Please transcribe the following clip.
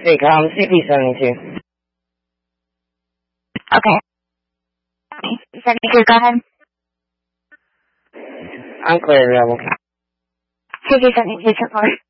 CP 72. Okay. 72, go ahead. I'm clear available. CP 72, 10-4.